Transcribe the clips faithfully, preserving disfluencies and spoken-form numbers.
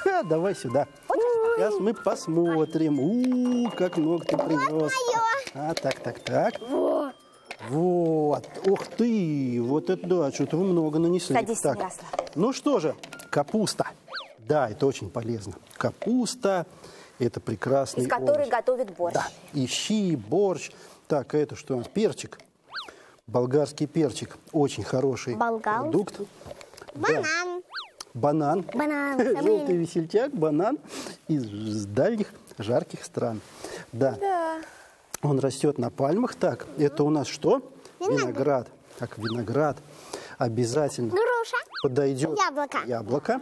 Ха, давай сюда. Сейчас мы посмотрим. У, как много ты принес. А, так, так, так. Вот. Вот. Ух ты. Вот это да, что-то вы много нанесли. Садись, так. Ярослав. Ну что же, капуста. Да, это очень полезно. Капуста, это прекрасный Из которой овощ. готовят борщ. Да, и щи, борщ. Так, а это что у нас? Перчик. Болгарский перчик. Очень хороший Болгал. продукт. Банан. Да. Банан. Банан. Желтый весельчак, банан из дальних жарких стран. Да. Да. Он растет на пальмах. Так, это у нас что? Виноград. Так, виноград. Обязательно Груша. подойдет. Яблоко. Яблоко.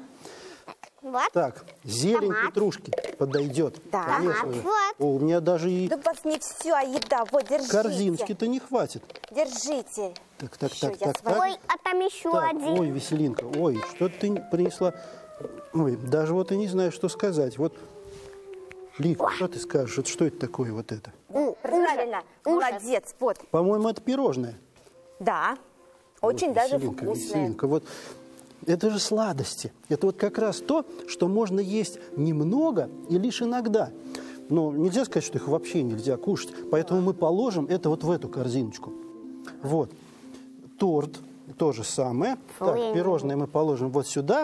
Вот. Так, зелень Томат. петрушки подойдет. Да. Конечно же. Вот. О, у меня даже и Да у вас не все, а еда. Вот, держите. корзиночки-то не хватит. Держите. Так, так, Еще так, я так, свою. так. Ой, а там еще Так, один. ой, Веселинка, ой, что ты принесла? Ой, даже вот и не знаю, что сказать. Вот, Лика, что ты скажешь? Вот что это такое вот это? У, правильно. Молодец. Вот. По-моему, это пирожное. Да. Очень Вот, даже Веселинка, вкусное. Веселинка, вот это же сладости. Это вот как раз то, что можно есть немного и лишь иногда. Но нельзя сказать, что их вообще нельзя кушать. Поэтому мы положим это вот в эту корзиночку. Вот. Торт то же самое. Так, Фу. пирожное мы положим вот сюда.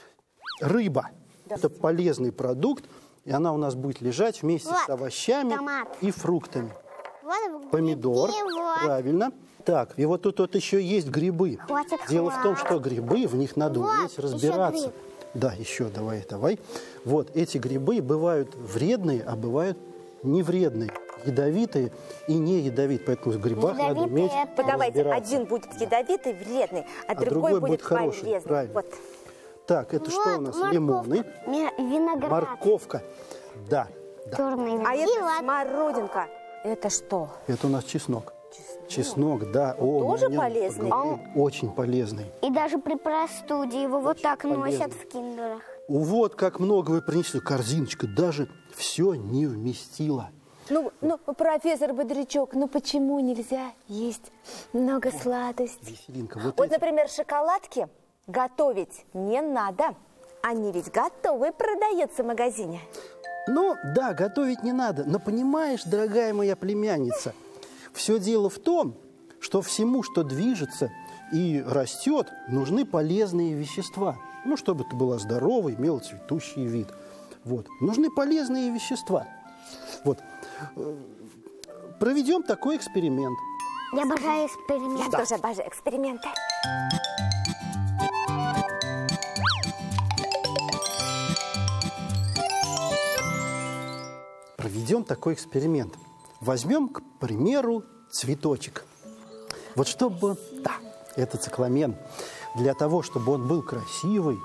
Рыба. Это полезный продукт. И она у нас будет лежать вместе Вот, с овощами томат. и фруктами. Вот Помидор. грибы, вот. Правильно. Так, и вот тут вот еще есть грибы. Хватит, Дело в том, хватит. что грибы, в них надо Вот, уметь еще разбираться. гриб. Да, еще давай, давай. Вот эти грибы бывают вредные, а бывают не вредные, ядовитые и не ядовитые. Поэтому в грибах надо Ядовитые уметь это- Давайте, разбираться. один будет ядовитый, вредный, а, А другой, другой будет будет хороший, полезный. правильно. Вот. Так, это что у Вот нас? морковка. Лимоны, Ми- Виноград. морковка. Да, да. Черный А виноград. это смородинка. Это что? Это у нас чеснок. Чеснок, да. О, мы тоже о нем полезный? поговорим. Очень полезный. И даже при простуде его вот так полезно. носят в киндерах. Вот как много вы принесли. Корзиночка даже все не вместила. Ну, ну, профессор Бодрячок, ну почему нельзя есть много сладостей? Веселинка, вот, Вот, эти- например, шоколадки готовить не надо. Они ведь готовы продаются в магазине. Ну, да, готовить не надо. Но понимаешь, дорогая моя племянница, все дело в том, что всему, что движется и растет, нужны полезные вещества. Ну, чтобы ты была здоровой, имела цветущий вид. Вот. Нужны полезные вещества. Вот. Э, Проведем такой эксперимент. Я обожаю эксперимент. Я тоже обожаю эксперименты. Проведем такой эксперимент. Возьмем, к примеру, цветочек. Вот чтобы... Да, это цикламен. Для того, чтобы он был красивый,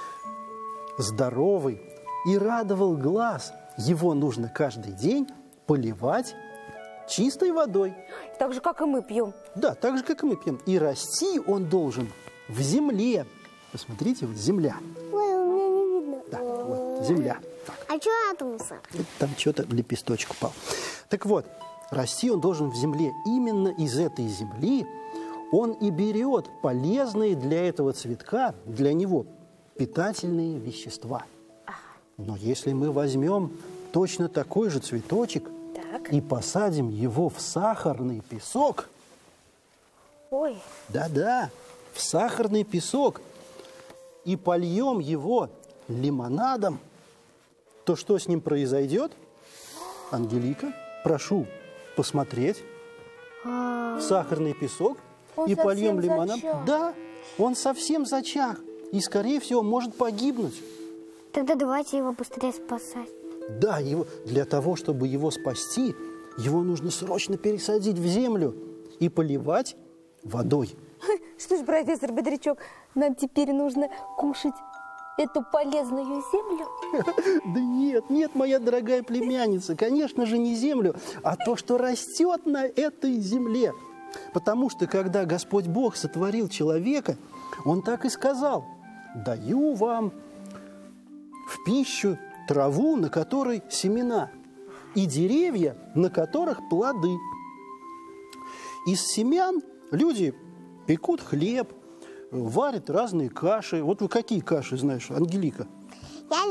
здоровый и радовал глаз, его нужно каждый день поливать чистой водой. Так же, как и мы пьем. Да, так же, как и мы пьем. И расти он должен в земле. Посмотрите, вот земля. Ой, у меня не видно. Да, вот, земля. Так. А что от мусора? Это там что-то лепесточек упал. Так вот, расти он должен в земле. Именно из этой земли он и берет полезные для этого цветка, для него питательные вещества. Но если мы возьмем точно такой же цветочек Так. и посадим его в сахарный песок, Ой, да-да, в сахарный песок, и польем его лимонадом, то что с ним произойдет? Ангелика, прошу посмотреть. В сахарный песок Он и польем совсем лимонадом. зачах. Да, он совсем зачах. И, скорее всего, может погибнуть. Тогда давайте его быстрее спасать. Да, его, для того, чтобы его спасти, его нужно срочно пересадить в землю и поливать водой. что ж, профессор Бодрячок, нам теперь нужно кушать эту полезную землю? Да нет, нет, моя дорогая племянница, конечно же не землю, а то, что растет на этой земле. Потому что, когда Господь Бог сотворил человека, Он так и сказал: «Даю вам в пищу траву, на которой семена, и деревья, на которых плоды». Из семян люди пекут хлеб, варят разные каши. Вот вы какие каши знаешь, Ангелика?